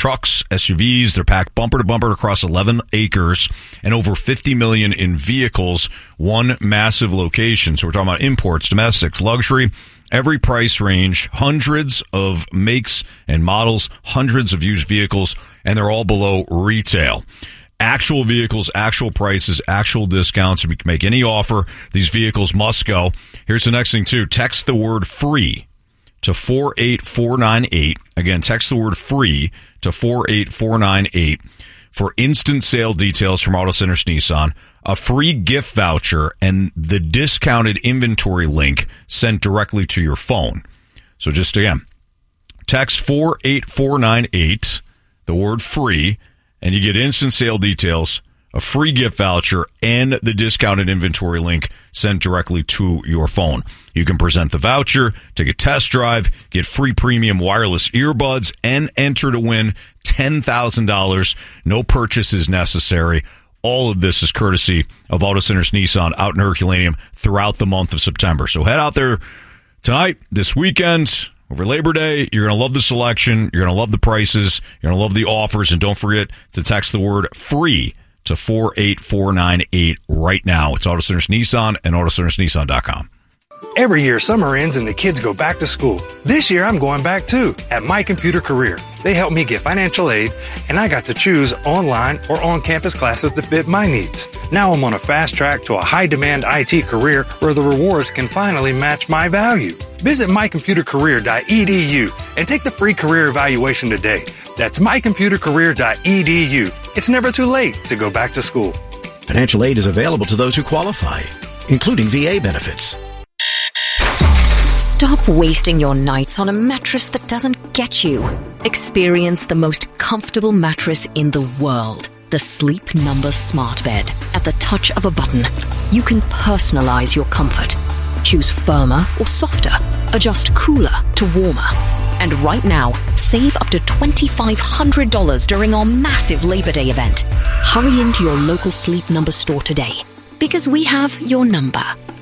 trucks, SUVs. They're packed bumper to bumper across 11 acres and over 50 million in vehicles, one massive location. So we're talking about imports, domestics, luxury, every price range, hundreds of makes and models, hundreds of used vehicles, and they're all below retail. Actual vehicles, actual prices, actual discounts. We can make any offer. These vehicles must go. Here's the next thing, too. Text the word free to 48498. Again, text the word free to 48498 for instant sale details from Auto Centers Nissan, a free gift voucher, and the discounted inventory link sent directly to your phone. So just again, text 48498, the word free, and you get instant sale details, a free gift voucher, and the discounted inventory link sent directly to your phone. You can present the voucher, take a test drive, get free premium wireless earbuds, and enter to win $10,000. No purchase is necessary. All of this is courtesy of Auto Centers Nissan out in Herculaneum throughout the month of September. So head out there tonight, this weekend, over Labor Day. You're going to love the selection. You're going to love the prices. You're going to love the offers. And don't forget to text the word free to 48498 right now. It's Auto Centers Nissan and AutoCentersNissan.com. Every year, summer ends and the kids go back to school. This year, I'm going back too at My Computer Career. They helped me get financial aid, and I got to choose online or on-campus classes that fit my needs. Now I'm on a fast track to a high-demand IT career where the rewards can finally match my value. Visit mycomputercareer.edu and take the free career evaluation today. That's mycomputercareer.edu. It's never too late to go back to school. Financial aid is available to those who qualify, including VA benefits. Stop wasting your nights on a mattress that doesn't get you. Experience the most comfortable mattress in the world. The Sleep Number Smart Bed. At the touch of a button, you can personalize your comfort. Choose firmer or softer. Adjust cooler to warmer. And right now, save up to $2,500 during our massive Labor Day event. Hurry into your local Sleep Number store today, because we have your number.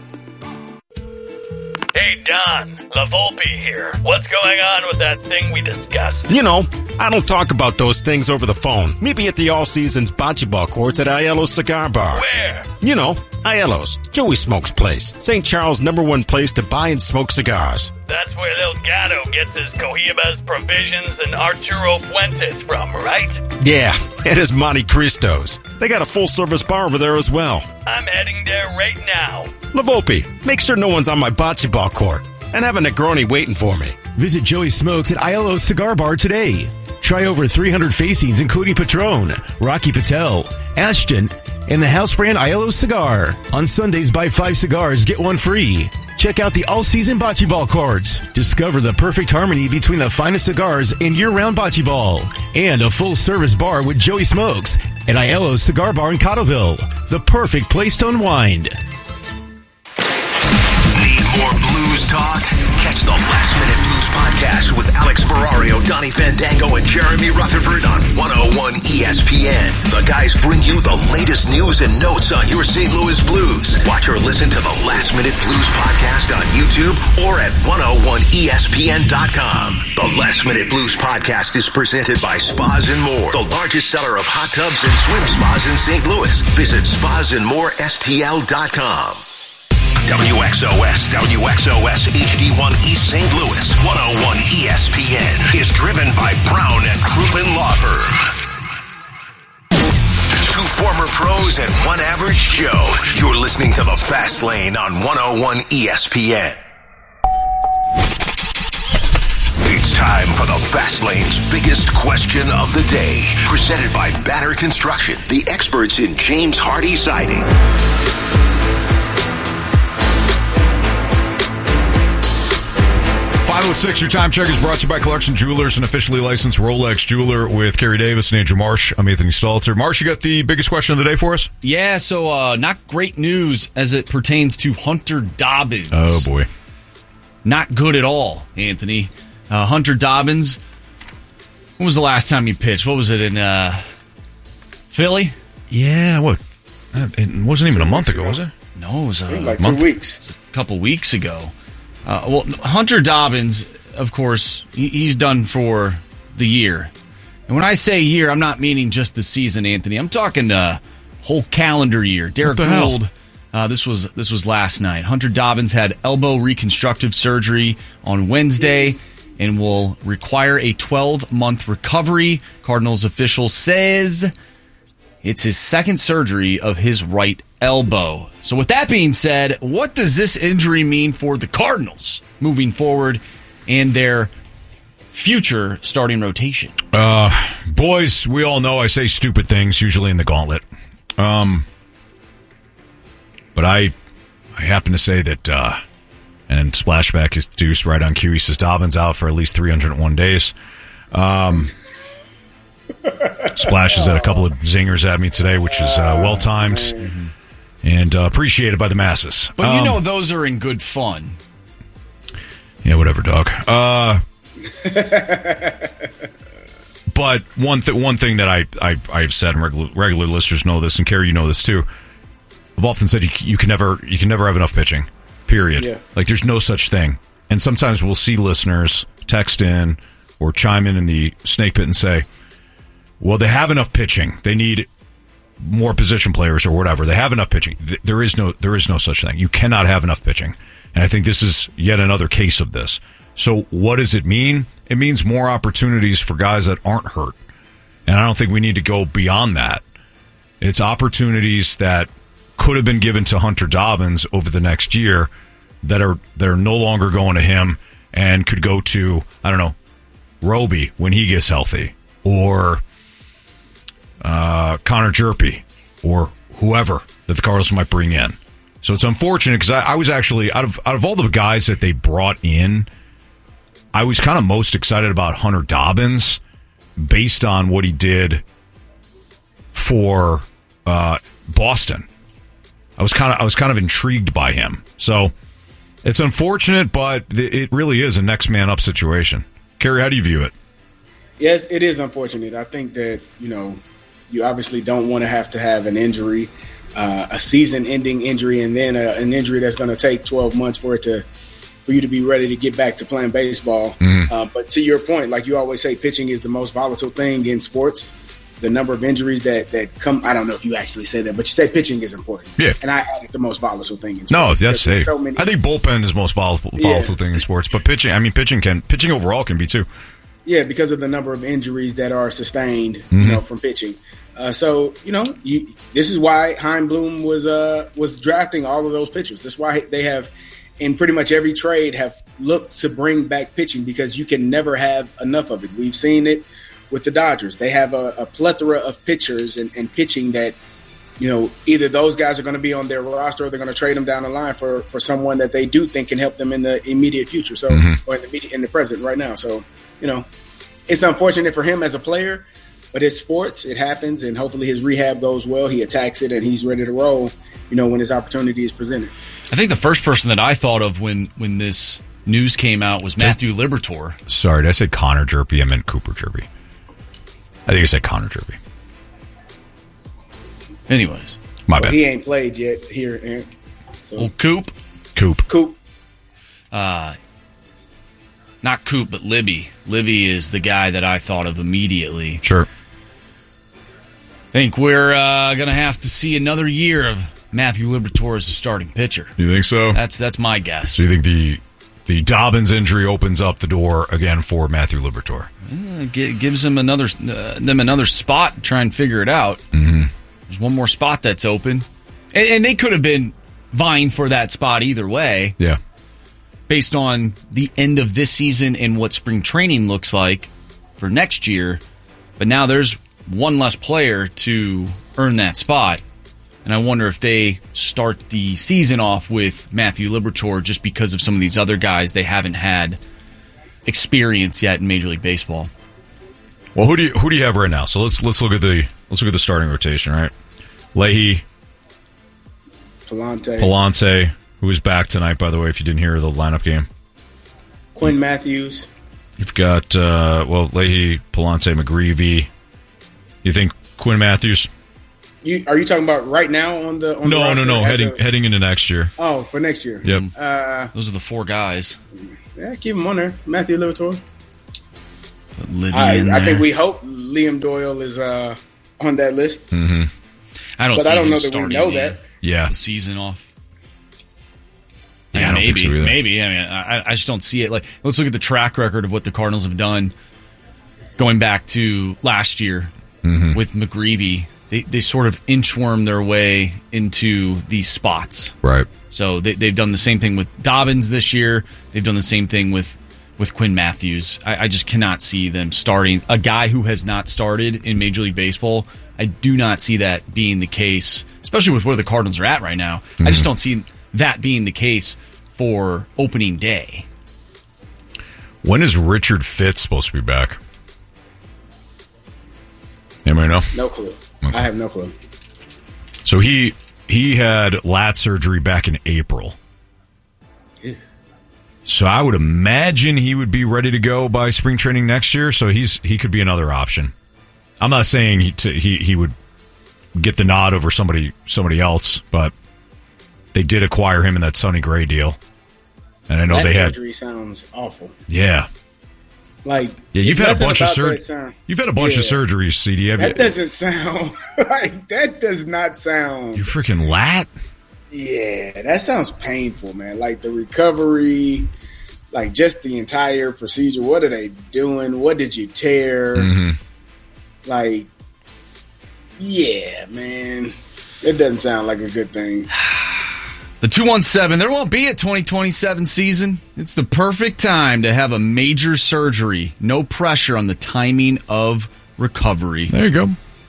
Hey, Don, La Volpe here. What's going on with that thing we discussed? You know, I don't talk about those things over the phone. Maybe at the All Seasons Bocce Ball courts at Aiello's Cigar Bar. Where? You know, Aiello's, Joey Smoke's place. St. Charles' #1 place to buy and smoke cigars. That's where Lil Gato gets his Cohibas, Provisions, and Arturo Fuentes from, right? Yeah, it is Monte Cristo's. They got a full-service bar over there as well. I'm heading there right now. La Volpe, make sure no one's on my bocce ball court. And have a Negroni waiting for me. Visit Joey Smokes at Aiello's Cigar Bar today. Try over 300 facings, including Patron, Rocky Patel, Ashton, and the house brand Aiello's Cigar. On Sundays, buy 5 cigars, get 1 free. Check out the all-season bocce ball courts. Discover the perfect harmony between the finest cigars and year-round bocce ball. And a full-service bar with Joey Smokes at Aiello's Cigar Bar in Cottleville. The perfect place to unwind. Need more blues talk? Catch the Last Minute Blues podcast with Alex Ferrario, Donnie Fandango, and Jeremy Rutherford on 101 ESPN. The guys bring you the latest news and notes on your St. Louis Blues. Watch or listen to the Last Minute Blues podcast on YouTube or at 101ESPN.com. The Last Minute Blues podcast is presented by Spas and More, the largest seller of hot tubs and swim spas in St. Louis. Visit spasandmorestl.com. WXOS HD1 East St. Louis 101 ESPN is driven by Brown and Crouppen Law Firm. 2 former pros and 1 average Joe. You're listening to the Fast Lane on 101 ESPN. It's time for the Fast Lane's biggest question of the day. Presented by Banner Construction, the experts in James Hardy Siding. 5:06, your time check is brought to you by Collection Jewelers, an officially licensed Rolex jeweler with Kerry Davis and Andrew Marsh. I'm Anthony Stalter. Marsh, you got the biggest question of the day for us? Yeah, so not great news as it pertains to Hunter Dobbins. Oh, boy. Not good at all, Anthony. Hunter Dobbins, when was the last time he pitched? What was it, in Philly? Yeah, what? It wasn't even a month ago, was it? No, it was like 2 weeks. A couple weeks ago. Well, Hunter Dobbins, of course, he's done for the year. And when I say year, I'm not meaning just the season, Anthony. I'm talking whole calendar year. Derek Gould, this was last night. Hunter Dobbins had elbow reconstructive surgery on Wednesday and will require a 12-month recovery. Cardinals official says it's his second surgery of his right elbow. So with that being said, what does this injury mean for the Cardinals moving forward and their future starting rotation? Boys, we all know I say stupid things usually in the gauntlet. But I happen to say that, and Splashback is deuced right on cue. He says Dobbins out for at least 301 days. Splashes at a couple of zingers at me today, which is well-timed and appreciated by the masses. But those are in good fun. Yeah, whatever, dog. But one thing that I've said, and regular listeners know this, and Kerry, you know this too. I've often said you can never have enough pitching. Period. Yeah. Like there's no such thing. And sometimes we'll see listeners text in or chime in the snake pit and say, "Well, they have enough pitching. They need more position players or whatever. They have enough pitching." There is no such thing. You cannot have enough pitching. And I think this is yet another case of this. So what does it mean? It means more opportunities for guys that aren't hurt. And I don't think we need to go beyond that. It's opportunities that could have been given to Hunter Dobbins over the next year that are no longer going to him and could go to, I don't know, Roby when he gets healthy, or Connor Jerpy, or whoever that the Cardinals might bring in. So it's unfortunate because I was actually, out of all the guys that they brought in, I was kind of most excited about Hunter Dobbins based on what he did for Boston. I was kind of intrigued by him. So it's unfortunate, but it really is a next man up situation. Kerry, how do you view it? Yes, it is unfortunate. I think that, you obviously don't want to have an injury, a season-ending injury, and then an injury that's going to take 12 months for you to be ready to get back to playing baseball. Mm-hmm. But to your point, like you always say, pitching is the most volatile thing in sports. The number of injuries that come, I don't know if you actually say that, but you say pitching is important. Yeah. And I added the most volatile thing in sports. No, that's it. So I think bullpen is the most volatile thing in sports, but pitching overall can be too. Yeah, because of the number of injuries that are sustained, from pitching. This is why Chaim Bloom was drafting all of those pitchers. That's why they have, in pretty much every trade, have looked to bring back pitching, because you can never have enough of it. We've seen it with the Dodgers. They have a plethora of pitchers and pitching that, either those guys are going to be on their roster or they're going to trade them down the line for someone that they do think can help them in the immediate future. So, or in the present right now. So, it's unfortunate for him as a player, but it's sports. It happens, and hopefully his rehab goes well. He attacks it, and he's ready to roll, when his opportunity is presented. I think the first person that I thought of when this news came out was Matthew Liberatore. Sorry, did I say Connor Jerpy? I meant Cooper Jerpy. I think I said Connor Jerpy. Anyways. My bad. He ain't played yet here, Aaron. So. Well, Coop. Not Coop, but Libby. Libby is the guy that I thought of immediately. Sure. I think we're going to have to see another year of Matthew Liberatore as a starting pitcher. You think so? That's my guess. So you think the Dobbins injury opens up the door again for Matthew Liberatore? Gives them another spot to try and figure it out. Mm-hmm. There's one more spot that's open. And they could have been vying for that spot either way. Yeah. Based on the end of this season and what spring training looks like for next year. But now there's one less player to earn that spot. And I wonder if they start the season off with Matthew Liberatore just because of some of these other guys they haven't had experience yet in Major League Baseball. Well, who do you have right now? So let's look at the starting rotation, right? Leahy, Palante, who is back tonight, by the way, if you didn't hear the lineup game. Quinn Matthews. You've got Leahy, Palante, McGreevy. You think Quinn Matthews? Are you talking about right now on the roster? No. Heading into next year. Oh, for next year. Yep. Those are the four guys. Yeah, keep him on there. Matthew Liberatore. Libby in there. I think we hope Liam Doyle is on that list. Mm-hmm. I don't know that we know that. Yeah, the season off. Yeah, I don't think so either. Maybe. I mean, I just don't see it. Like, let's look at the track record of what the Cardinals have done going back to last year with McGreevy. They sort of inchworm their way into these spots. Right. So they've done the same thing with Dobbins this year. They've done the same thing with Quinn Matthews. I just cannot see them starting a guy who has not started in Major League Baseball. I do not see that being the case, especially with where the Cardinals are at right now. I just don't see that being the case for opening day. When is Richard Fitz supposed to be back? Anybody know? No clue. Okay. I have no clue. So he had lat surgery back in April. Yeah. So I would imagine he would be ready to go by spring training next year. So he could be another option. I'm not saying he would get the nod over somebody else, but they did acquire him in that Sonny Gray deal, and I know that they had surgery sounds awful. Yeah, you've had a bunch of You've had a bunch of surgeries, CD. That doesn't sound like that. Does not sound. You freaking lat. Yeah, that sounds painful, man. Like the recovery, like just the entire procedure. What are they doing? What did you tear? Like, yeah, man, it doesn't sound like a good thing. The 217, there won't be a 2027 season. It's the perfect time to have a major surgery. No pressure on the timing of recovery. There you go.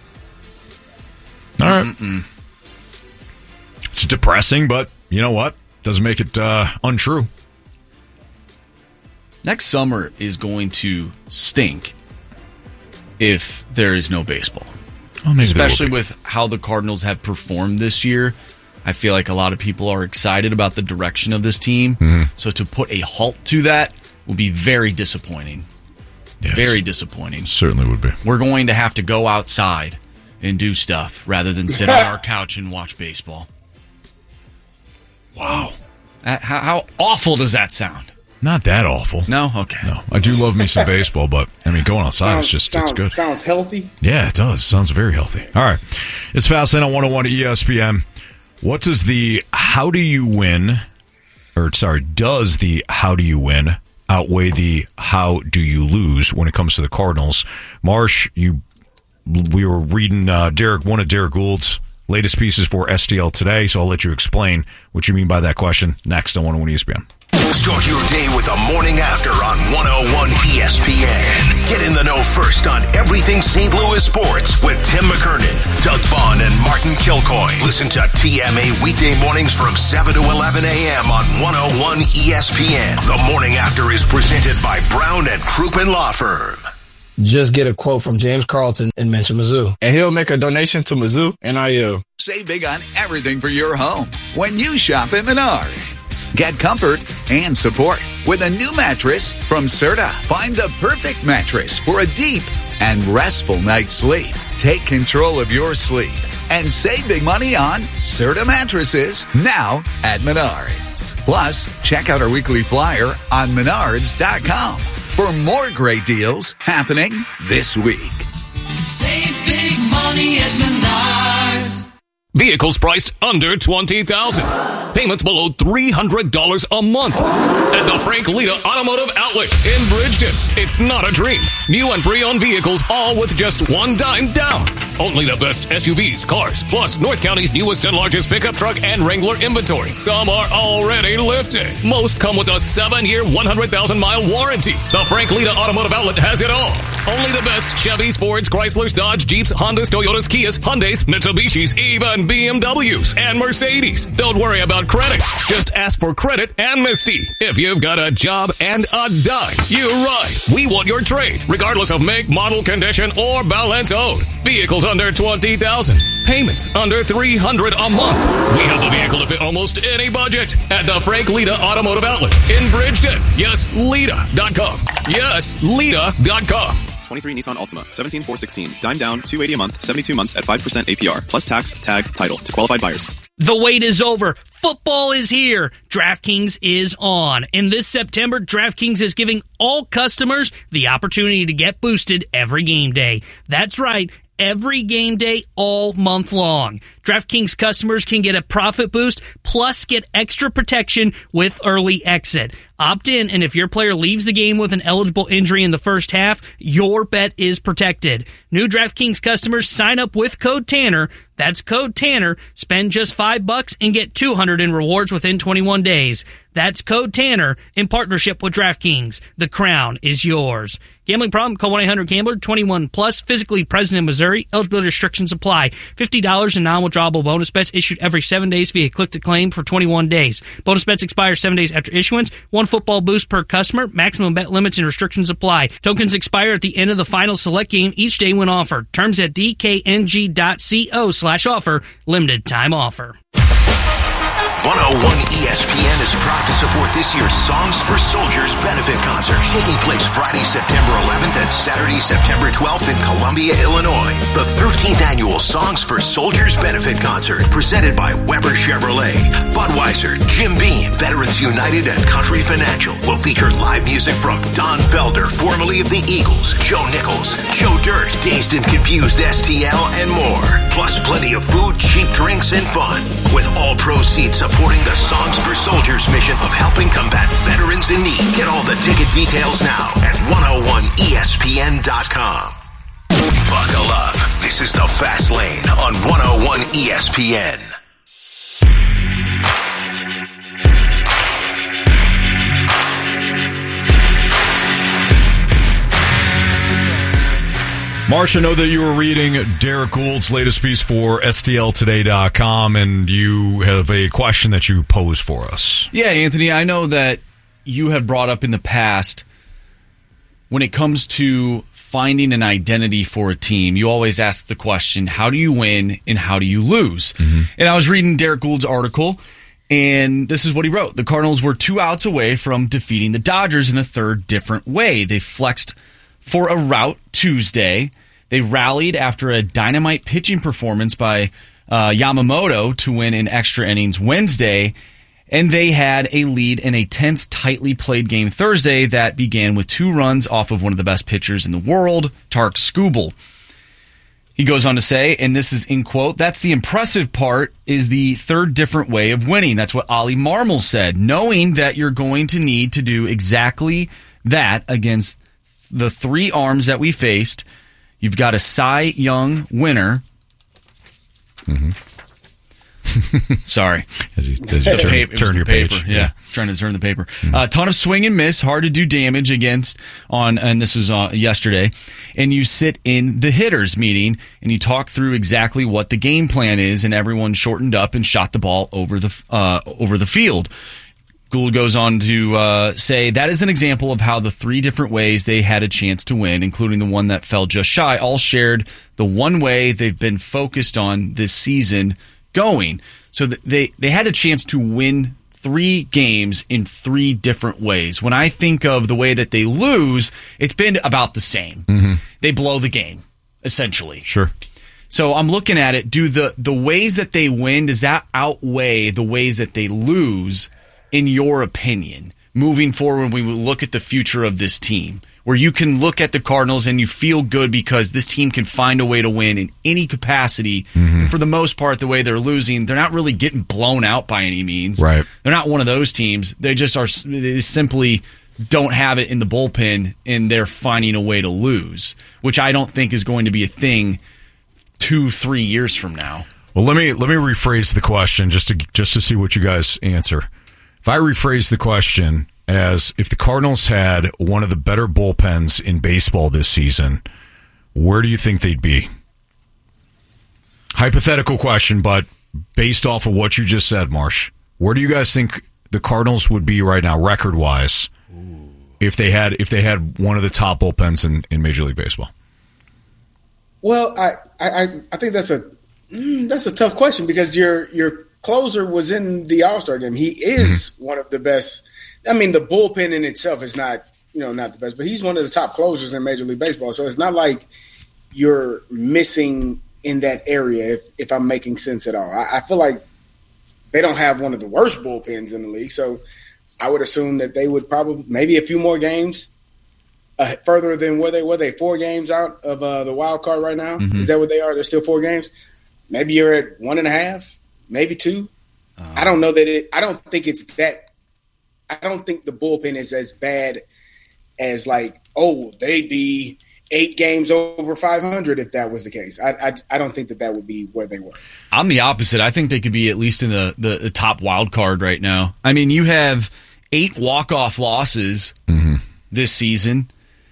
All right. It's depressing, but you know what? Doesn't make it untrue. Next summer is going to stink if there is no baseball. Well, especially with how the Cardinals have performed this year. I feel like a lot of people are excited about the direction of this team. So to put a halt to that will be very disappointing. Yes, very disappointing. Certainly would be. We're going to have to go outside and do stuff rather than sit on our couch and watch baseball. Wow. How awful does that sound? Not that awful. No? Okay. No. I do love me some baseball, but, I mean, going outside it's good. Sounds healthy. Yeah, it does. Sounds very healthy. All right. It's Fast Lane on 101 ESPN. What does the how do you win outweigh the how do you lose when it comes to the Cardinals? Marsh, we were reading one of Derek Gould's latest pieces for STL today, so I'll let you explain what you mean by that question next on 101 ESPN. Start your day with the morning after on 101 ESPN. Get in the know first on everything St. Louis sports with Tim McKernan, Doug Vaughn, and Martin Kilcoy. Listen to TMA weekday mornings from 7 to 11 a.m. on 101 ESPN. The morning after is presented by Brown and Crouppen Law Firm. Just get a quote from James Carlton and mention Mizzou. And he'll make a donation to Mizzou, NIL. Save big on everything for your home when you shop at Menards. Get comfort and support with a new mattress from Serta. Find the perfect mattress for a deep and restful night's sleep. Take control of your sleep and save big money on Serta mattresses now at Menards. Plus, check out our weekly flyer on Menards.com for more great deals happening this week. Save big money at Menards. Vehicles priced under $20,000. Payments below $300 a month. At the Frank Lita Automotive Outlet in Bridgeton. It's not a dream. New and pre-owned vehicles, all with just $1 down. Only the best SUVs, cars, plus North County's newest and largest pickup truck and Wrangler inventory. Some are already lifted. Most come with a 7-year, 100,000-mile warranty. The Frank Lita Automotive Outlet has it all. Only the best Chevys, Fords, Chryslers, Dodge, Jeeps, Hondas, Toyotas, Kias, Hyundais, Mitsubishis, even BMWs and Mercedes. Don't worry about credit. Just ask for credit amnesty. If you've got a job and a dime, you're right. We want your trade, regardless of make, model, condition, or balance owed. Vehicles under $20,000. Payments under $300 a month. We have the vehicle to fit almost any budget at the Frank Lita Automotive Outlet in Bridgeton. Yes, Lita.com. Yes, Lita.com. 23 Nissan Altima, 17,416. Dime down, $280 a month, 72 months at 5% APR, plus tax, tag, title to qualified buyers. The wait is over. Football is here. DraftKings is on. And this September, DraftKings is giving all customers the opportunity to get boosted every game day. That's right. Every game day, all month long. DraftKings customers can get a profit boost, plus get extra protection with early exit. Opt in, and if your player leaves the game with an eligible injury in the first half, your bet is protected. New DraftKings customers sign up with code Tanner. That's code Tanner. Spend just $5 and get $200 in rewards within 21 days. That's code Tanner in partnership with DraftKings. The crown is yours. Gambling problem? Call 1-800-GAMBLER. 21 plus. Physically present in Missouri. Eligibility restrictions apply. $50 in non-withdrawable bonus bets issued every 7 days via click to claim for 21 days. Bonus bets expire 7 days after issuance. One football boost per customer. Maximum bet limits and restrictions apply. Tokens expire at the end of the final select game each day when offered. Terms at dkng.co/offer. Limited time offer. 101 ESPN is proud to support this year's Songs for Soldiers benefit concert, taking place Friday, September 11th and Saturday, September 12th in Columbia, Illinois. The 13th annual Songs for Soldiers benefit concert, presented by Weber Chevrolet, Budweiser, Jim Beam, Veterans United, and Country Financial, will feature live music from Don Felder, formerly of the Eagles, Joe Nichols, Joe Dirt, Dazed and Confused STL, and more. Plus plenty of food, cheap drinks, and fun, with all proceeds supporting the Songs for Soldiers mission of helping combat veterans in need. Get all the ticket details now at 101ESPN.com. Buckle up. This is the Fast Lane on 101 ESPN. Marsh, I know that you were reading Derek Gould's latest piece for STLtoday.com, and you have a question that you pose for us. Yeah, Anthony, I know that you have brought up in the past, when it comes to finding an identity for a team, you always ask the question, how do you win and how do you lose? Mm-hmm. And I was reading Derek Gould's article, and this is what he wrote. The Cardinals were 2 outs away from defeating the Dodgers in a third different way. They flexed for a rout Tuesday. They rallied after a dynamite pitching performance by Yamamoto to win in extra innings Wednesday, and they had a lead in a tense, tightly played game Thursday that began with 2 runs off of one of the best pitchers in the world, Tarek Skubal. He goes on to say, and this is in quote, "That's the impressive part, is the third different way of winning." That's what Ollie Marmol said, knowing that you're going to need to do exactly that against the 3 arms that we faced. You've got a Cy Young winner. Mm-hmm. Sorry. As you turn your page. Yeah, trying to turn the paper. A ton of swing and miss, hard to do damage against and this was yesterday. And you sit in the hitters meeting and you talk through exactly what the game plan is, and everyone shortened up and shot the ball over the field. Gould goes on to say that is an example of how the 3 different ways they had a chance to win, including the one that fell just shy, all shared the one way they've been focused on this season going. So they had a chance to win 3 games in 3 different ways. When I think of the way that they lose, it's been about the same. Mm-hmm. They blow the game, essentially. Sure. So I'm looking at it. Do the ways that they win, does that outweigh the ways that they lose, in your opinion, moving forward when we look at the future of this team, where you can look at the Cardinals and you feel good because this team can find a way to win in any capacity? Mm-hmm. And for the most part, the way they're losing, they're not really getting blown out by any means. Right. They're not one of those teams. They just are. They simply don't have it in the bullpen, and they're finding a way to lose, which I don't think is going to be a thing 2-3 years from now. Well, let me rephrase the question just to see what you guys answer. If I rephrase the question as if the Cardinals had one of the better bullpens in baseball this season, where do you think they'd be? Hypothetical question, but based off of what you just said, Marsh, where do you guys think the Cardinals would be right now, record-wise, if they had one of the top bullpens in Major League Baseball? Well, I think that's a tough question because your closer was in the All-Star game. He is one of the best. I mean, the bullpen in itself is not the best, but he's one of the top closers in Major League Baseball. So it's not like you're missing in that area, if I'm making sense at all. I feel like they don't have one of the worst bullpens in the league. So I would assume that they would probably maybe a few more games further than were they 4 games out of the wild card right now? Mm-hmm. Is that what they are? They're still 4 games. Maybe you're at 1.5, maybe 2. I don't know that I don't think it's that. I don't think the bullpen is as bad as like, they'd be 8 games over 500 if that was the case. I don't think that would be where they were. I'm the opposite. I think they could be at least in the top wild card right now. I mean, you have 8 walk-off losses this season.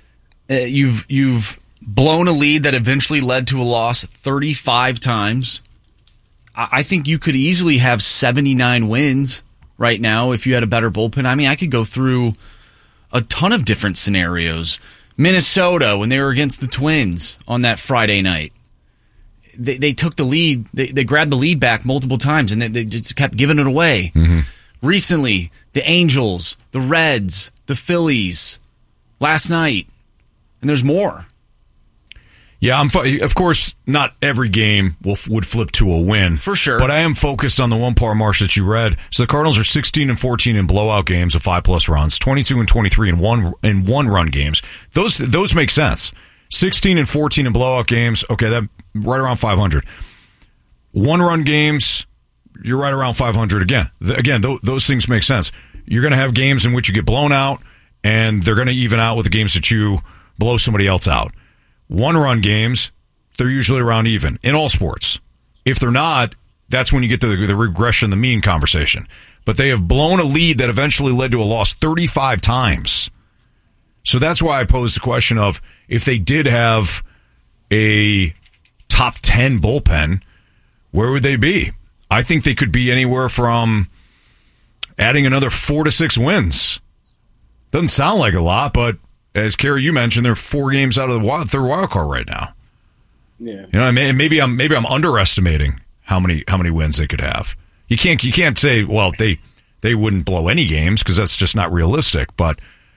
You've blown a lead that eventually led to a loss 35 times. I think you could easily have 79 wins right now if you had a better bullpen. I mean, I could go through a ton of different scenarios. Minnesota, when they were against the Twins on that Friday night, they took the lead. They grabbed the lead back multiple times, and they just kept giving it away. Mm-hmm. Recently, the Angels, the Reds, the Phillies, last night, and there's more. Yeah, of course, not every game would flip to a win. For sure. But I am focused on the one part, Marsh, that you read. So the Cardinals are 16-14 in blowout games of 5+ runs, 22-23 in one-run games. Those make sense. 16-14 in blowout games, okay, that right around 500. One-run games, you're right around 500 again. Those things make sense. You're going to have games in which you get blown out, and they're going to even out with the games that you blow somebody else out. One-run games, they're usually around even in all sports. If they're not, that's when you get the regression, the mean conversation. But they have blown a lead that eventually led to a loss 35 times. So that's why I posed the question of if they did have a top 10 bullpen, where would they be? I think they could be anywhere from adding another 4 to 6 wins. Doesn't sound like a lot, but as Kerry, you mentioned, they're 4 games out of the third wild card right now. Yeah, you know, maybe I'm underestimating how many wins they could have. You can't say, well, they wouldn't blow any games because that's just not realistic. But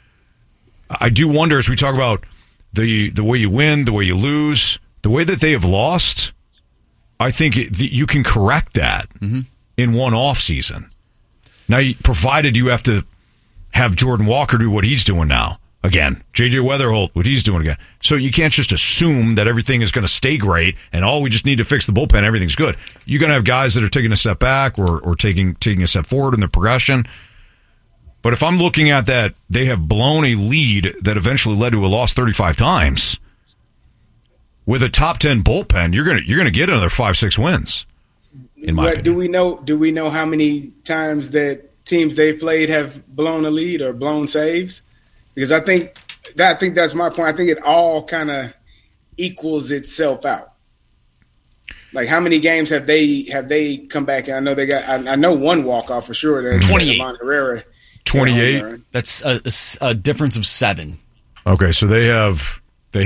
I do wonder, as we talk about the way you win, the way you lose, the way that they have lost, I think you can correct that in one off season. Now, provided you have to have Jordan Walker do what he's doing now. Again, J.J. Weatherholt, what he's doing again. So you can't just assume that everything is going to stay great and, we just need to fix the bullpen, everything's good. You're going to have guys that are taking a step back or taking a step forward in their progression. But if I'm looking at that, they have blown a lead that eventually led to a loss 35 times. With a top 10 bullpen, you're going to get another 5-6 wins, in my opinion. Do we know how many times that teams they've played have blown a lead or blown saves? Because I think that's my point. I think it all kind of equals itself out. Like, how many games have they come back? And I know they got. I know one walk off for sure. 28. Herrera. 28. That's a difference of 7. Okay, so they have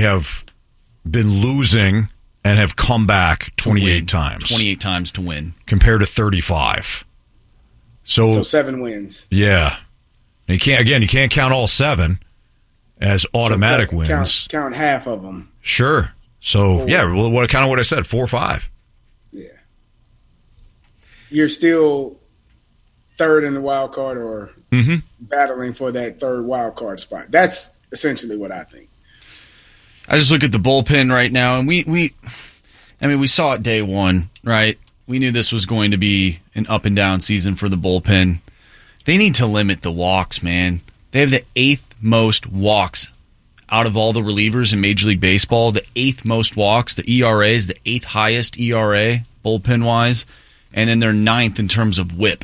been losing and have come back 28 times. 28 times to win compared to 35. So 7 wins. Yeah. You can't count all 7 as automatic wins. Count half of them. Sure. So, what I said, 4 or 5. Yeah. You're still third in the wild card or battling for that third wild card spot. That's essentially what I think. I just look at the bullpen right now, and we saw it day one, right? We knew this was going to be an up and down season for the bullpen. They need to limit the walks, man. They have the 8th most walks out of all the relievers in Major League Baseball. The 8th most walks. The ERA is the 8th highest ERA, bullpen-wise. And then they're 9th in terms of whip.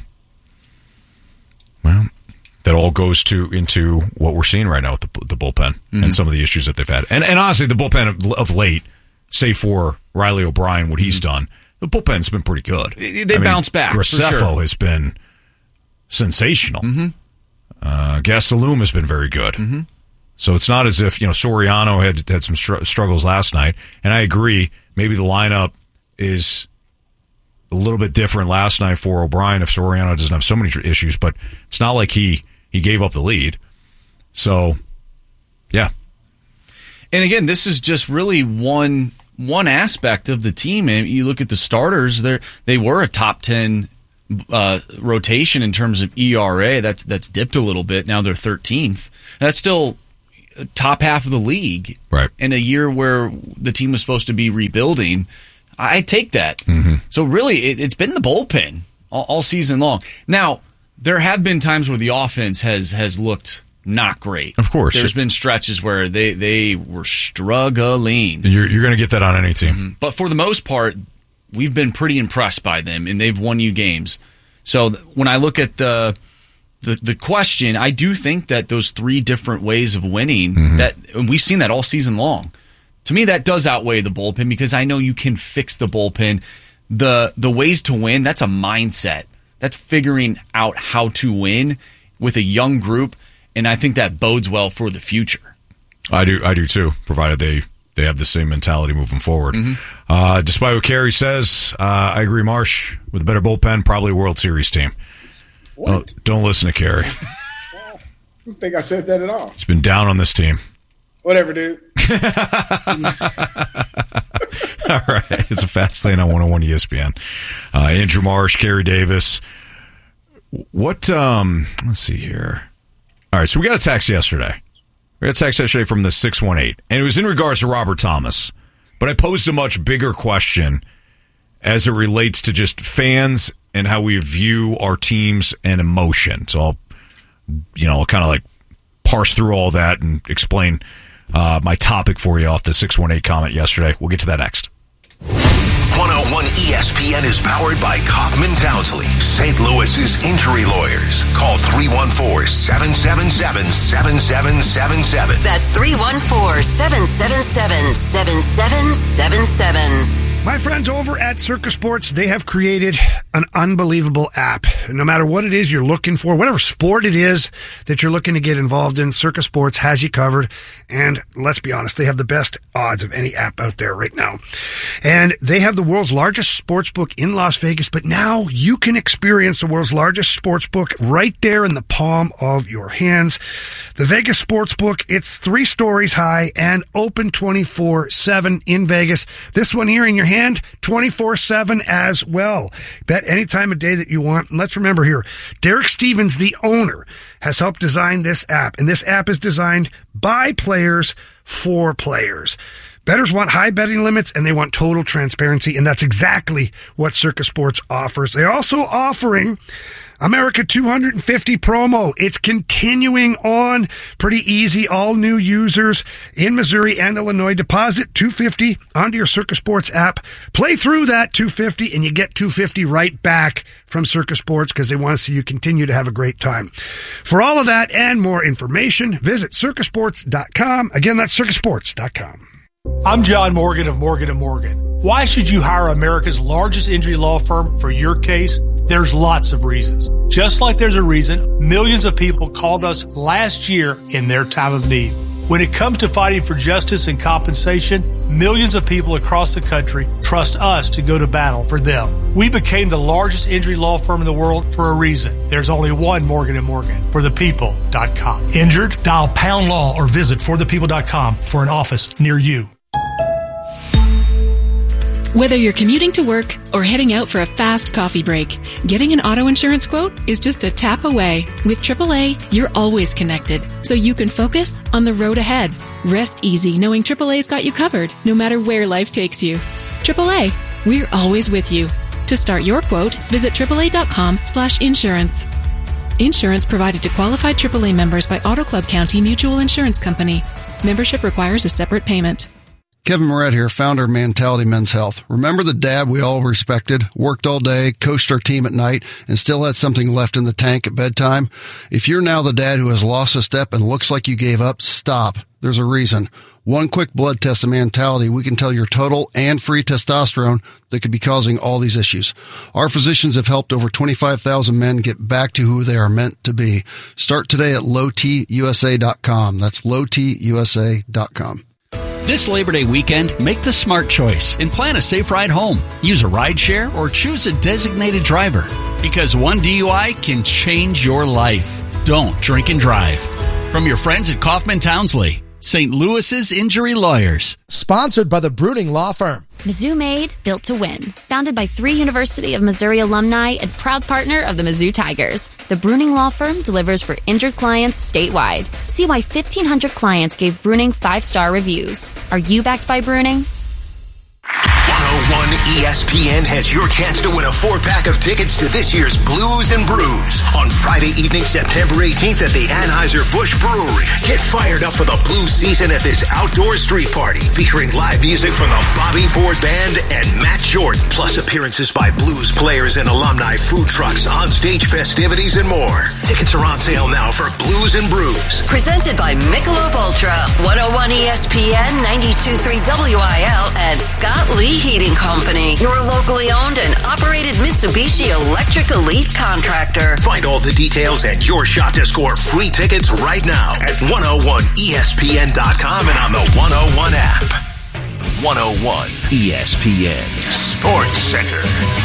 Well, that all goes into what we're seeing right now with the bullpen and some of the issues that they've had. And honestly, the bullpen of late, save for Riley O'Brien, what he's done, the bullpen's been pretty good. They bounced back, Graceffo for sure. has been sensational. Gastelum has been very good. So it's not as if Soriano had some struggles last night. And I agree, maybe the lineup is a little bit different last night for O'Brien if Soriano doesn't have so many issues. But it's not like he gave up the lead. So, yeah. And again, this is just really one aspect of the team. And you look at the starters; they were a top 10 rotation in terms of ERA. That's dipped a little bit. Now they're 13th. That's still top half of the league. Right. In a year where the team was supposed to be rebuilding, I take that. Mm-hmm. So really, it's been the bullpen all season long. Now, there have been times where the offense has looked not great. Of course. There's been stretches where they were struggling. You're going to get that on any team. Mm-hmm. But for the most part, we've been pretty impressed by them, and they've won you games. So when I look at the question, I do think that those three different ways of winning, and we've seen that all season long. To me, that does outweigh the bullpen because I know you can fix the bullpen. The ways to win, that's a mindset. That's figuring out how to win with a young group, and I think that bodes well for the future. I do too, provided they have the same mentality moving forward. Despite what Kerry says, I agree, Marsh, with a better bullpen, probably a World Series team. What? Don't listen to Kerry. I don't think I said that at all. He's been down on this team. Whatever, dude. All right. It's a fast lane on 101 ESPN. Andrew Marsh, Kerry Davis. Let's see here. All right, so we got a text yesterday. We got a text yesterday from the 618, and it was in regards to Robert Thomas. But I posed a much bigger question as it relates to just fans and how we view our teams and emotion. So I'll kind of like parse through all that and explain my topic for you off the 618 comment yesterday. We'll get to that next. 101 ESPN is powered by Kaufman Townsley, St. Louis's injury lawyers. Call 314-777-7777. That's 314-777-7777. My friends over at Circus Sports, they have created an unbelievable app. No matter what it is you're looking for, whatever sport it is that you're looking to get involved in, Circus Sports has you covered. And let's be honest, they have the best odds of any app out there right now. And they have the world's largest sports book in Las Vegas, but now you can experience the world's largest sports book right there in the palm of your hands. The Vegas Sportsbook, it's 3 stories high and open 24/7 in Vegas. This one here in your hand, 24/7 as well. Bet any time of day that you want. And let's remember here, Derek Stevens, the owner, has helped design this app. And this app is designed by players for players. Bettors want high betting limits and they want total transparency. And that's exactly what Circus Sports offers. They're also offering America 250 promo. It's continuing on. Pretty easy. All new users in Missouri and Illinois deposit $250 onto your Circus Sports app. Play through that $250 and you get $250 right back from Circus Sports because they want to see you continue to have a great time. For all of that and more information, visit circusports.com. Again, that's circusports.com. I'm John Morgan of Morgan & Morgan. Why should you hire America's largest injury law firm for your case? There's lots of reasons. Just like there's a reason millions of people called us last year in their time of need. When it comes to fighting for justice and compensation, millions of people across the country trust us to go to battle for them. We became the largest injury law firm in the world for a reason. There's only one Morgan & Morgan, forthepeople.com. Injured? Dial pound law or visit forthepeople.com for an office near you. Whether you're commuting to work or heading out for a fast coffee break, getting an auto insurance quote is just a tap away. With AAA, you're always connected, so you can focus on the road ahead. Rest easy knowing AAA's got you covered, no matter where life takes you. AAA, we're always with you. To start your quote, visit AAA.com/insurance. Insurance provided to qualified AAA members by Auto Club County Mutual Insurance Company. Membership requires a separate payment. Kevin Moret here, founder of Mentality Men's Health. Remember the dad we all respected, worked all day, coached our team at night, and still had something left in the tank at bedtime? If you're now the dad who has lost a step and looks like you gave up, stop. There's a reason. One quick blood test of Mentality, we can tell your total and free testosterone that could be causing all these issues. Our physicians have helped over 25,000 men get back to who they are meant to be. Start today at lowtusa.com. That's lowtusa.com. This Labor Day weekend, make the smart choice and plan a safe ride home. Use a rideshare or choose a designated driver because one DUI can change your life. Don't drink and drive. From your friends at Kaufman Townsley, St. Louis's injury lawyers. Sponsored by the Bruning Law Firm. Mizzou Made, built to win. Founded by 3 University of Missouri alumni and proud partner of the Mizzou Tigers, the Bruning Law Firm delivers for injured clients statewide. See why 1,500 clients gave Bruning 5-star reviews. Are you backed by Bruning? 101 ESPN has your chance to win a 4-pack of tickets to this year's Blues and Brews on Friday evening, September 18th at the Anheuser-Busch Brewery. Get fired up for the blues season at this outdoor street party featuring live music from the Bobby Ford Band and Matt Jordan, plus appearances by blues players and alumni, food trucks, onstage festivities, and more. Tickets are on sale now for Blues and Brews. Presented by Michelob Ultra, 101 ESPN, 92.3 WIL, and Scott Lee Heating Company, your locally owned and operated Mitsubishi Electric Elite contractor. Find all the details and your shot to score free tickets right now at 101ESPN.com and on the 101 app. 101 ESPN Sports Center.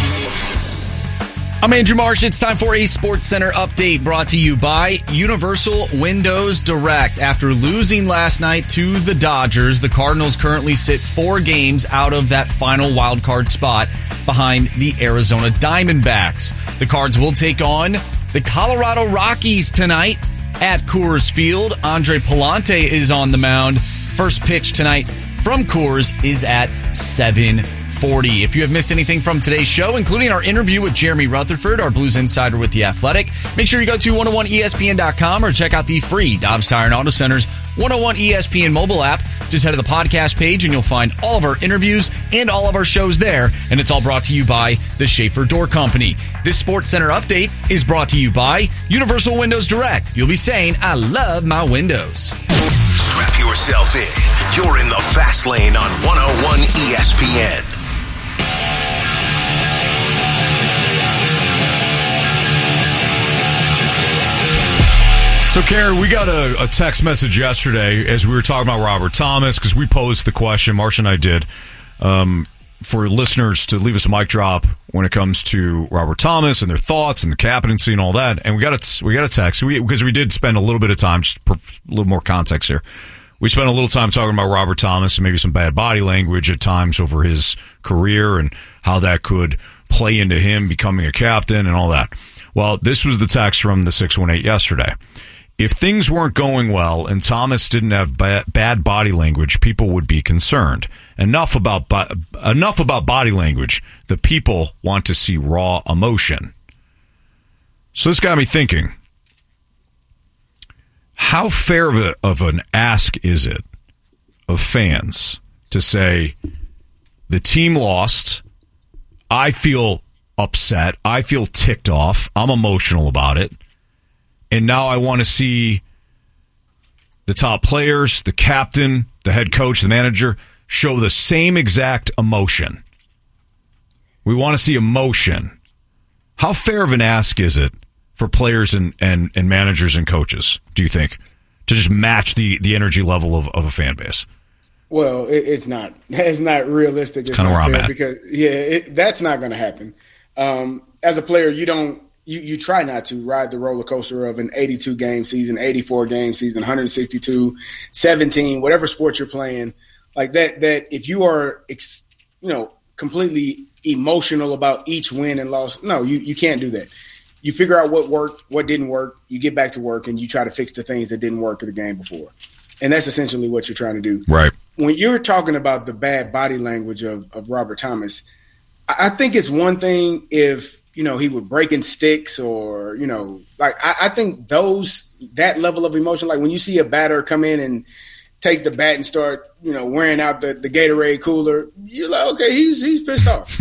I'm Andrew Marsh. It's time for a Sports Center update brought to you by Universal Windows Direct. After losing last night to the Dodgers, the Cardinals currently sit 4 games out of that final wild card spot behind the Arizona Diamondbacks. The Cards will take on the Colorado Rockies tonight at Coors Field. Andre Pallante is on the mound. First pitch tonight from Coors is at 7:40. If you have missed anything from today's show, including our interview with Jeremy Rutherford, our Blues insider with The Athletic, make sure you go to 101ESPN.com or check out the free Dobbs Tire and Auto Center's 101 ESPN mobile app. Just head to the podcast page and you'll find all of our interviews and all of our shows there. And it's all brought to you by the Schaefer Door Company. This Sports Center update is brought to you by Universal Windows Direct. You'll be saying, I love my windows. Strap yourself in. You're in the fast lane on 101 ESPN. So, Karen, we got a text message yesterday as we were talking about Robert Thomas because we posed the question, Marsh and I did, for listeners to leave us a mic drop when it comes to Robert Thomas and their thoughts and the captaincy and all that. And we got a text because we did spend a little bit of time, just a little more context here. We spent a little time talking about Robert Thomas and maybe some bad body language at times over his career and how that could play into him becoming a captain and all that. Well, this was the text from the 618 yesterday. If things weren't going well and Thomas didn't have bad body language, people would be concerned. Enough about body language. The people want to see raw emotion. So this got me thinking, how fair of an ask is it of fans to say, the team lost, I feel upset, I feel ticked off, I'm emotional about it, and now I want to see the top players, the captain, the head coach, the manager, show the same exact emotion. We want to see emotion. How fair of an ask is it for players and managers and coaches, do you think, to just match the energy level of a fan base? Well, it's not. It's not realistic. It's kind of where I'm at. Because, that's not going to happen. As a player, you try not to ride the roller coaster of an 82-game season, 84-game season, 162, 17, whatever sport you're playing. Like that if you are, completely emotional about each win and loss, no, you can't do that. You figure out what worked, what didn't work, you get back to work, and you try to fix the things that didn't work in the game before. And that's essentially what you're trying to do. Right. When you're talking about the bad body language of Robert Thomas, I think it's one thing if, he would break in sticks or, I think that level of emotion, like when you see a batter come in and take the bat and start, wearing out the Gatorade cooler, you're like, okay, he's pissed off.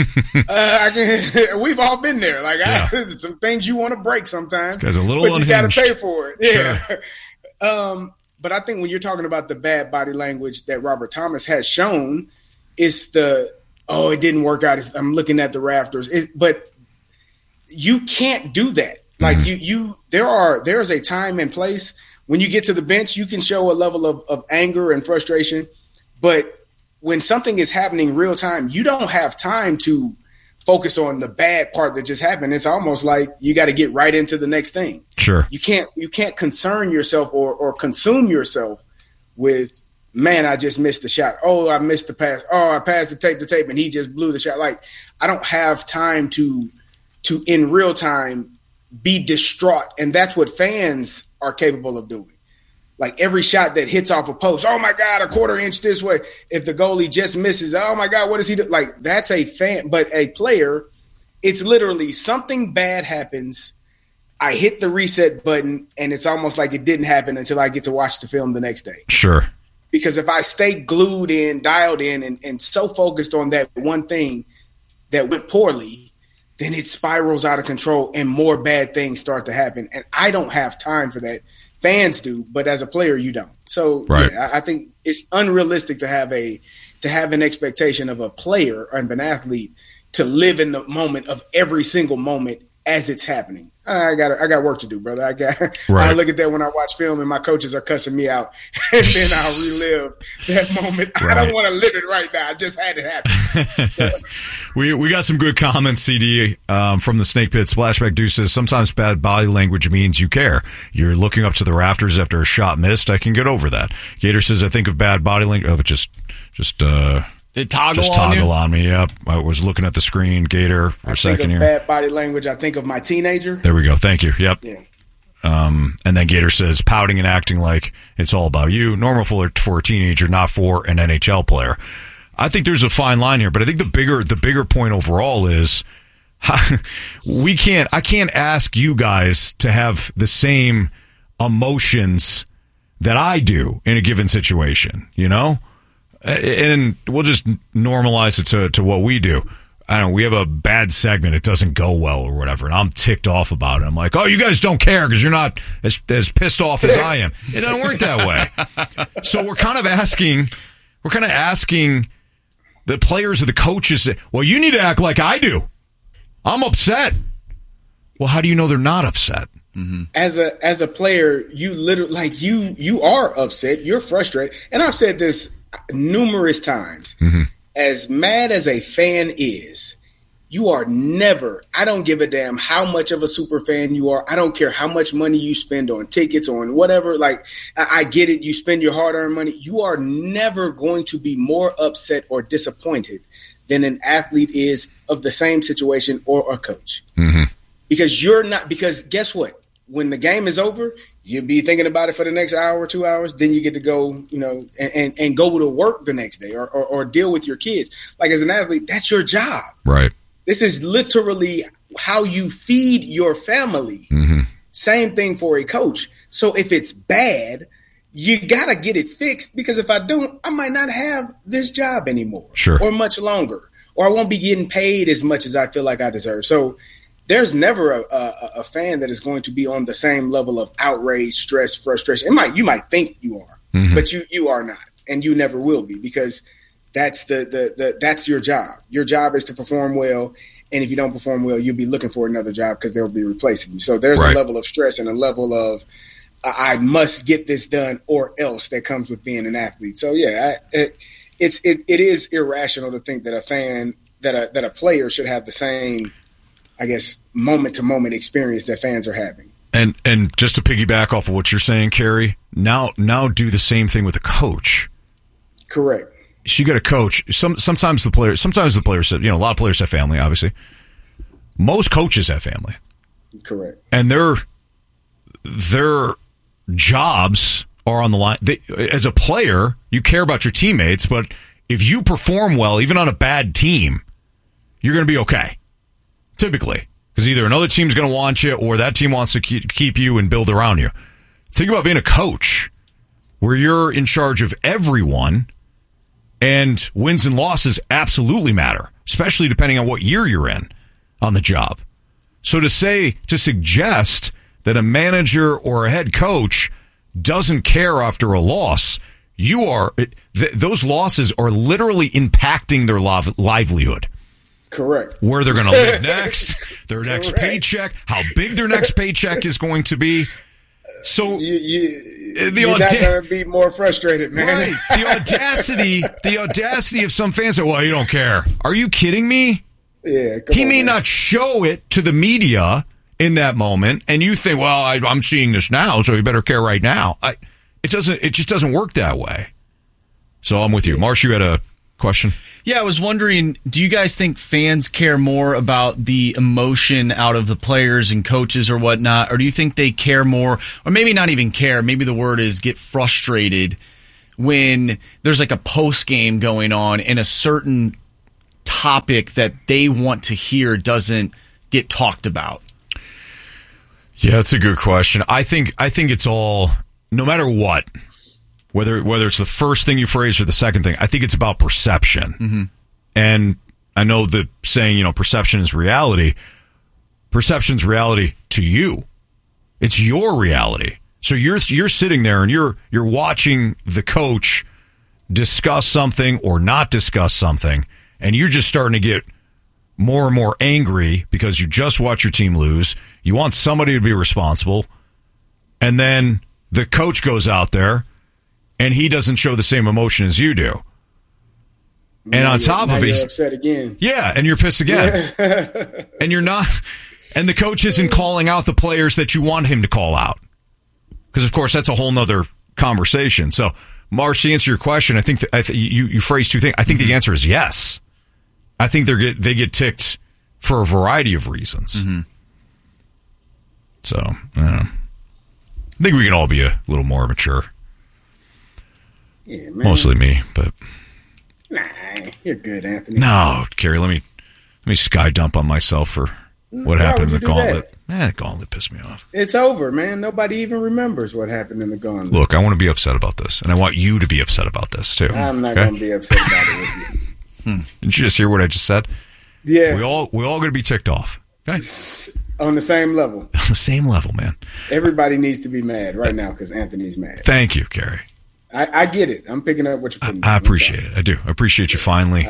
We've all been there. Like, some things you want to break sometimes, this guy's a little but you got to unhinged. pay for it. Yeah. Sure. But I think when you're talking about the bad body language that Robert Thomas has shown, it's it didn't work out. I'm looking at the rafters. But you can't do that. Like there's a time and place. When you get to the bench, you can show a level of anger and frustration. But when something is happening real time, you don't have time to focus on the bad part that just happened. It's almost like you got to get right into the next thing. Sure. You can't concern yourself or consume yourself with man, I just missed the shot. Oh, I missed the pass. Oh, I passed the tape, and he just blew the shot. Like, I don't have time to in real time be distraught, and that's what fans are capable of doing. Like, every shot that hits off a post, oh my God, a quarter inch this way. If the goalie just misses, oh my God, what does he do? Like, that's a fan, but a player, it's literally something bad happens. I hit the reset button, and it's almost like it didn't happen until I get to watch the film the next day. Sure. Because if I stay glued in, dialed in, and so focused on that one thing that went poorly, then it spirals out of control and more bad things start to happen. And I don't have time for that. Fans do, but as a player, you don't. So yeah, I think it's unrealistic to have an expectation of a player or an athlete to live in the moment of every single moment as it's happening. I got work to do, brother. I look at that when I watch film and my coaches are cussing me out, and then I'll relive that moment. Right. I don't want to live it right now. I just had it happen. We got some good comments, CD, from the Snake Pit. Splashback Deuce says, sometimes bad body language means you care. You're looking up to the rafters after a shot missed. I can get over that. Gator says, I think of bad body language. Oh, Did toggle on me. Yep. I was looking at the screen, Gator, for a second here. Bad body language. I think of my teenager. There we go. Thank you. Yep. Yeah. And then Gator says, pouting and acting like it's all about you. Normal for a teenager, not for an NHL player. I think there's a fine line here, but I think the bigger point overall is I can't ask you guys to have the same emotions that I do in a given situation, you know? And we'll just normalize it to what we do. I don't know, we have a bad segment, it doesn't go well or whatever, and I'm ticked off about it. I'm like, oh, you guys don't care because you're not as pissed off as I am. It doesn't work that way. So we're kind of asking the players or the coaches, well, you need to act like I do. I'm upset. Well, how do you know they're not upset? Mm-hmm. As a player, you literally, like, you are upset, you're frustrated. And I've said this numerous times. Mm-hmm. As mad as a fan is, you are never, I don't give a damn how much of a super fan you are. I don't care how much money you spend on tickets, on whatever. Like, I get it. You spend your hard-earned money. You are never going to be more upset or disappointed than an athlete is of the same situation or a coach. Mm-hmm. Because guess what? When the game is over, you'll be thinking about it for the next hour or 2 hours. Then you get to go, and go to work the next day or deal with your kids. Like, as an athlete, that's your job. Right. This is literally how you feed your family. Mm-hmm. Same thing for a coach. So if it's bad, you got to get it fixed, because if I don't, I might not have this job anymore. Sure. Or much longer. Or I won't be getting paid as much as I feel like I deserve. So there's never a fan that is going to be on the same level of outrage, stress, frustration. You might think you are, mm-hmm. but you are not, and you never will be, because that's that's your job. Your job is to perform well, and if you don't perform well, you'll be looking for another job because they'll be replacing you. So there's a level of stress and a level of I must get this done or else that comes with being an athlete. So yeah, it is irrational to think that a fan that a player should have the same, I guess, moment-to-moment experience that fans are having. And just to piggyback off of what you're saying, Carrie, now do the same thing with a coach. Correct. So you got a coach. Sometimes the players have, a lot of players have family, obviously. Most coaches have family. Correct. And their jobs are on the line. As a player, you care about your teammates, but if you perform well, even on a bad team, you're going to be okay. Typically, because either another team's going to want you or that team wants to keep you and build around you. Think about being a coach where you're in charge of everyone, and wins and losses absolutely matter, especially depending on what year you're in on the job. So to suggest that a manager or a head coach doesn't care after a loss, those losses are literally impacting their livelihood. Correct. Where they're going to live next, their next paycheck, how big their next paycheck is going to be. So you're not going to be more frustrated, man. Right. The audacity of some fans say, well, you don't care. Are you kidding me? Yeah. He may not show it to the media in that moment, and you think, well, I'm seeing this now, so you better care right now. It just doesn't work that way. So I'm with you. Marsh, you had a question? Yeah, I was wondering, do you guys think fans care more about the emotion out of the players and coaches or whatnot, or do you think they care more, or maybe not even care, maybe the word is get frustrated when there's like a post game going on and a certain topic that they want to hear doesn't get talked about? Yeah, that's a good question. I think it's all, no matter what, whether it's the first thing you phrase or the second thing, I think it's about perception. Mm-hmm. And I know the saying, perception is reality. Perception's reality to you. It's your reality. So you're sitting there and you're watching the coach discuss something or not discuss something, and you're just starting to get more and more angry because you just watch your team lose. You want somebody to be responsible, and then the coach goes out there and he doesn't show the same emotion as you do. And on top of it, you're upset again. Yeah, and you're pissed again. And you're not, and the coach isn't calling out the players that you want him to call out. Because, of course, that's a whole nother conversation. So, Marsh, to answer your question, I think you phrased two things. I think the answer is yes. I think they get ticked for a variety of reasons. Mm-hmm. So, I don't know. I think we can all be a little more mature. Yeah, man. Mostly me, but nah, you're good, Anthony. No, Kerry, let me sky dump on myself for what happened in the gauntlet. The gauntlet pissed me off. It's over, man. Nobody even remembers what happened in the gauntlet. Look, I want to be upset about this, and I want you to be upset about this too. I'm not going to be upset about it with you. Didn't you just hear what I just said? Yeah, we all going to be ticked off. Okay, on the same level. On the same level, man. Everybody needs to be mad right now because Anthony's mad. Thank you, Kerry. I get it. I'm picking up what you're putting. I appreciate it. I do. I appreciate you finally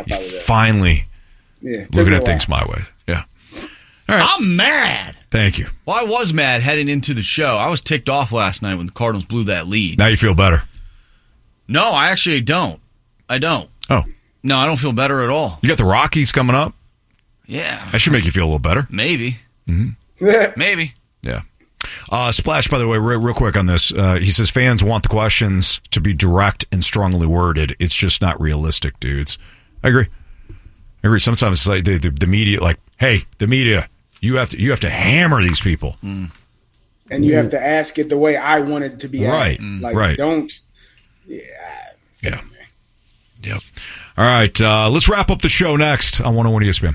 looking at things my way. Yeah. All right. I'm mad. Thank you. Well, I was mad heading into the show. I was ticked off last night when the Cardinals blew that lead. Now you feel better? No, I actually don't. I don't. Oh. No, I don't feel better at all. You got the Rockies coming up? Yeah. That should make you feel a little better. Maybe. Mm-hmm. Maybe. Yeah. Splash, by the way, real quick on this. He says fans want the questions to be direct and strongly worded. It's just not realistic, dudes. I agree. Sometimes it's like the media, like, hey, the media, you have to hammer these people, and you have to ask it the way I want it to be asked. Right. Don't. Yeah. Yep. All right. Let's wrap up the show next on 101 ESPN.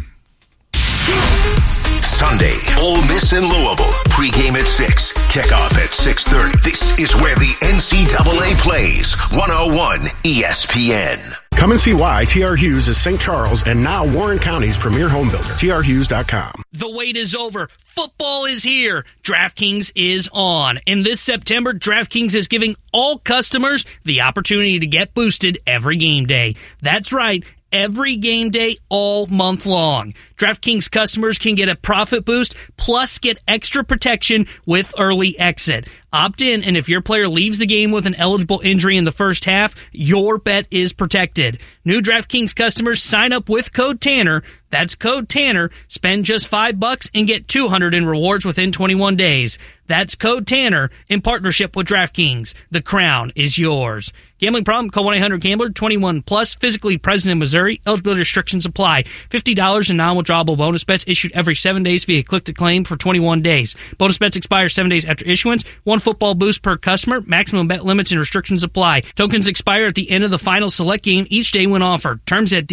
Sunday, Ole Miss in Louisville. Pregame at 6. Kickoff at 6:30. This is where the NCAA plays. 101 ESPN. Come and see why T.R. Hughes is St. Charles and now Warren County's premier home builder. TRHughes.com. The wait is over. Football is here. DraftKings is on. And this September, DraftKings is giving all customers the opportunity to get boosted every game day. That's right. Every game day, all month long. DraftKings customers can get a profit boost, plus get extra protection with early exit. Opt in, and if your player leaves the game with an eligible injury in the first half, your bet is protected. New DraftKings customers sign up with code Tanner. That's code Tanner. Spend just $5 and get $200 in rewards within 21 days. That's code Tanner in partnership with DraftKings. The crown is yours. Gambling problem? Call 1-800-GAMBLER. 21 plus. Physically present in Missouri. Eligibility restrictions apply. $50 in non-withdrawable bonus bets issued every 7 days via click to claim for 21 days. Bonus bets expire 7 days after issuance. One football boost per customer. Maximum bet limits and restrictions apply. Tokens expire at the end of the final select game each day when offered. Terms at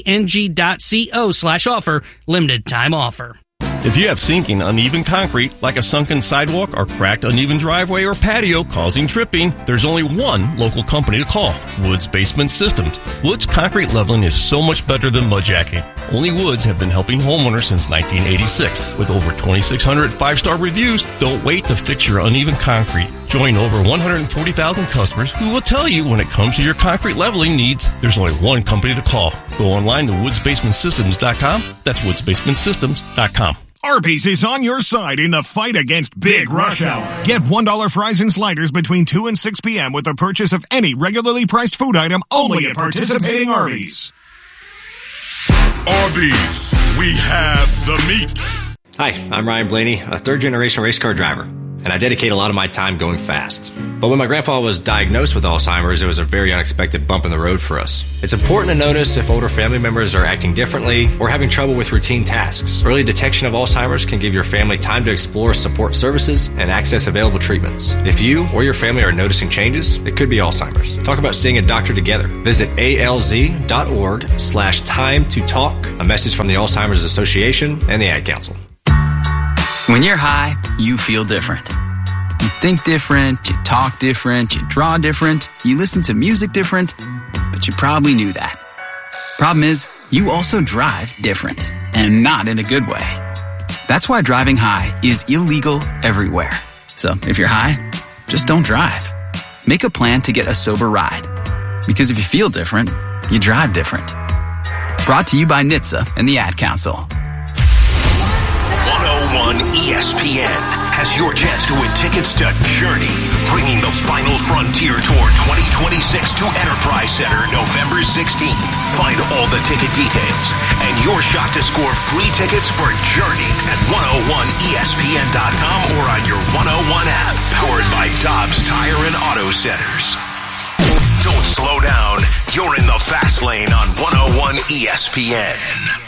dkng.co/offer. Limited time offer. If you have sinking, uneven concrete, like a sunken sidewalk or cracked, uneven driveway or patio causing tripping, there's only one local company to call, Woods Basement Systems. Woods concrete leveling is so much better than mudjacking. Only Woods have been helping homeowners since 1986. With over 2,600 5-star reviews, don't wait to fix your uneven concrete. Join over 140,000 customers who will tell you when it comes to your concrete leveling needs, there's only one company to call. Go online to woodsbasementsystems.com. That's woodsbasementsystems.com. Arby's is on your side in the fight against Big Rush Hour. Get $1 fries and sliders between 2 and 6 p.m. with the purchase of any regularly priced food item only at participating Arby's. Arby's, we have the meat. Hi, I'm Ryan Blaney, a third-generation race car driver. and I dedicate a lot of my time going fast. But when my grandpa was diagnosed with Alzheimer's, it was a very unexpected bump in the road for us. It's important to notice if older family members are acting differently or having trouble with routine tasks. Early detection of Alzheimer's can give your family time to explore support services and access available treatments. If you or your family are noticing changes, it could be Alzheimer's. Talk about seeing a doctor together. Visit alz.org/time to talk. A message from the Alzheimer's Association and the Ad Council. When you're high, you feel different. You think different, you talk different, you draw different, you listen to music different, but you probably knew that. Problem is, you also drive different, and not in a good way. That's why driving high is illegal everywhere. So if you're high, just don't drive. Make a plan to get a sober ride. Because if you feel different, you drive different. Brought to you by NHTSA and the Ad Council. 101 ESPN has your chance to win tickets to Journey, bringing the final frontier tour 2026 to Enterprise Center November 16th. Find all the ticket details and your shot to score free tickets for Journey at 101ESPN.com or on your 101 app, powered by Dobbs Tire and Auto Centers. Don't slow down. You're in the fast lane on 101 ESPN.